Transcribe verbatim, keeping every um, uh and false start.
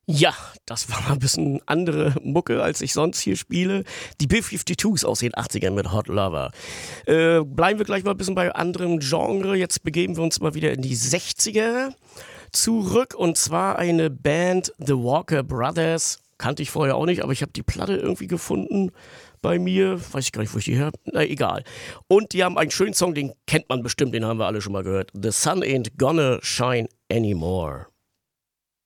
Ja, das war mal ein bisschen andere Mucke, als ich sonst hier spiele. Die B zweiundfünfzigs aus den achtzigern mit Hot Lover. Äh, bleiben wir gleich mal ein bisschen bei anderem Genre. Jetzt begeben wir uns mal wieder in die sechziger zurück. Und zwar eine Band, The Walker Brothers. Kannte ich vorher auch nicht, aber ich habe die Platte irgendwie gefunden bei mir. Weiß ich gar nicht, wo ich die her. Na, egal. Und die haben einen schönen Song, den kennt man bestimmt, den haben wir alle schon mal gehört. The Sun Ain't Gonna Shine Anymore.